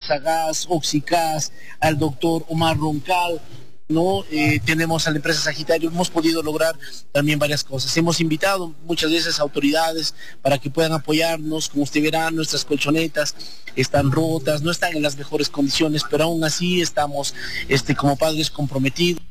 Sagaz, Oxicaz, al doctor Omar Roncal, ¿no? Tenemos a la empresa Sagitario, hemos podido lograr también varias cosas. Hemos invitado muchas veces a autoridades para que puedan apoyarnos. Como usted verá, nuestras colchonetas están rotas, no están en las mejores condiciones, pero aún así estamos como padres comprometidos.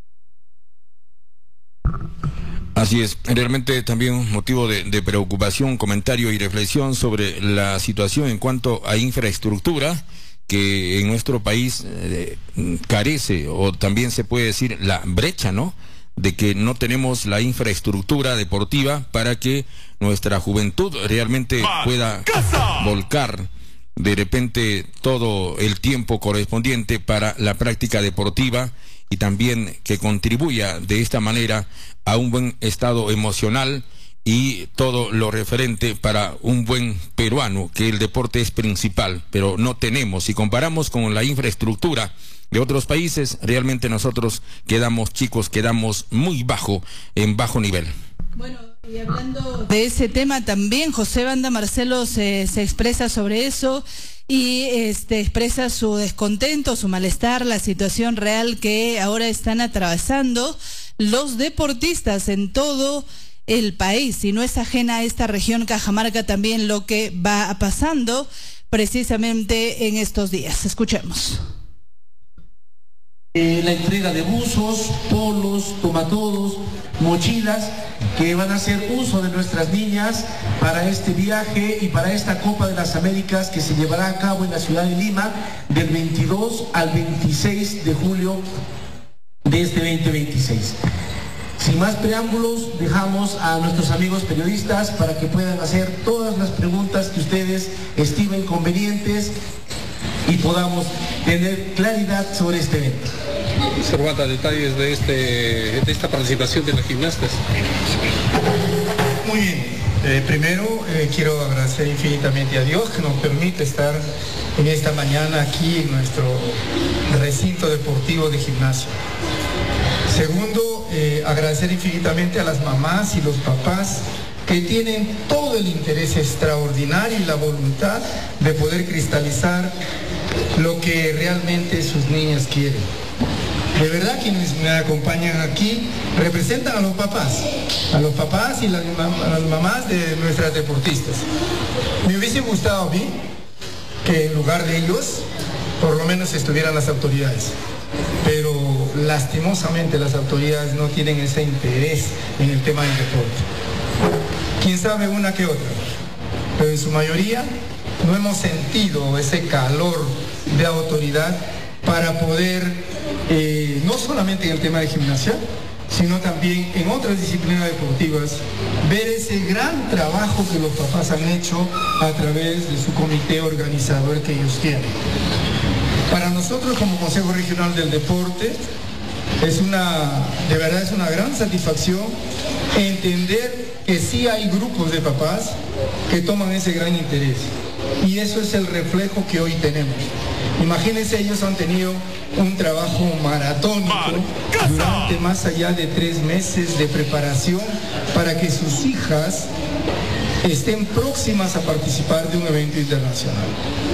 Así es, realmente también un motivo de preocupación, comentario y reflexión sobre la situación en cuanto a infraestructura que en nuestro país carece, o también se puede decir la brecha, ¿no?, de que no tenemos la infraestructura deportiva para que nuestra juventud realmente pueda volcar de repente todo el tiempo correspondiente para la práctica deportiva, y también que contribuya de esta manera a un buen estado emocional y todo lo referente para un buen peruano, que el deporte es principal, pero no tenemos. Si comparamos con la infraestructura de otros países, realmente nosotros quedamos chicos, quedamos muy en bajo nivel. Bueno, y hablando de ese tema también, José Banda Marcelo se expresa sobre eso y expresa su descontento, su malestar, la situación real que ahora están atravesando los deportistas en todo el país, y no es ajena a esta región Cajamarca también lo que va pasando precisamente en estos días. Escuchemos. La entrega de buzos, polos, tomatodos, mochilas, que van a hacer uso de nuestras niñas para este viaje y para esta Copa de las Américas que se llevará a cabo en la ciudad de Lima del 22 al 26 de julio de este 2026. Sin más preámbulos, dejamos a nuestros amigos periodistas para que puedan hacer todas las preguntas que ustedes estimen convenientes y podamos tener claridad sobre este evento. Señor Banda, detalles de esta participación de las gimnastas. Muy bien. Primero quiero agradecer infinitamente a Dios que nos permite estar en esta mañana aquí en nuestro recinto deportivo de gimnasio. Segundo, agradecer infinitamente a las mamás y los papás que tienen todo el interés extraordinario y la voluntad de poder cristalizar lo que realmente sus niñas quieren. De verdad, quienes me acompañan aquí representan a los papás y las mamás de nuestras deportistas. Me hubiese gustado a mí que en lugar de ellos, por lo menos estuvieran las autoridades. Pero lastimosamente las autoridades no tienen ese interés en el tema del deporte. Quién sabe una que otra, pero en su mayoría no hemos sentido ese calor de autoridad para poder, no solamente en el tema de gimnasia, sino también en otras disciplinas deportivas, ver ese gran trabajo que los papás han hecho a través de su comité organizador que ellos tienen. Para nosotros como Consejo Regional del Deporte de verdad es una gran satisfacción entender que sí hay grupos de papás que toman ese gran interés, y eso es el reflejo que hoy tenemos. Imagínense, ellos han tenido un trabajo maratónico durante más allá de 3 meses de preparación para que sus hijas estén próximas a participar de un evento internacional.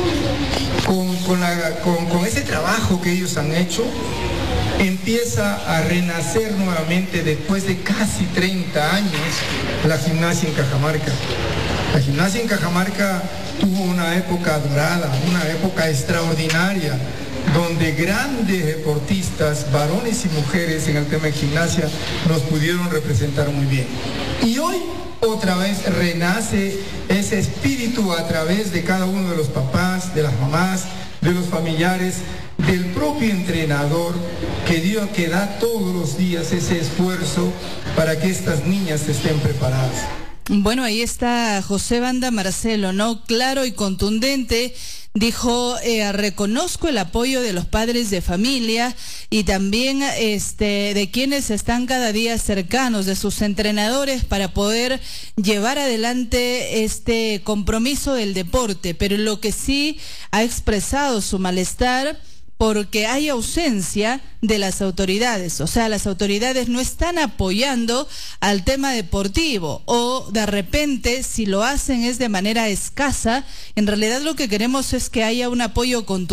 Con ese trabajo que ellos han hecho, empieza a renacer nuevamente después de casi 30 años la gimnasia en Cajamarca. La gimnasia en Cajamarca tuvo una época dorada, una época extraordinaria, donde grandes deportistas, varones y mujeres en el tema de gimnasia, nos pudieron representar muy bien. Y hoy otra vez renace ese espíritu a través de cada uno de los papás, de las mamás, de los familiares, del propio entrenador que da todos los días ese esfuerzo para que estas niñas estén preparadas. Bueno, ahí está José Banda Marcelo, ¿no? Claro y contundente. Dijo, reconozco el apoyo de los padres de familia y también de quienes están cada día cercanos, de sus entrenadores, para poder llevar adelante este compromiso del deporte. Pero lo que sí ha expresado su malestar porque hay ausencia de las autoridades, o sea, las autoridades no están apoyando al tema deportivo, o de repente si lo hacen es de manera escasa. En realidad lo que queremos es que haya un apoyo contundente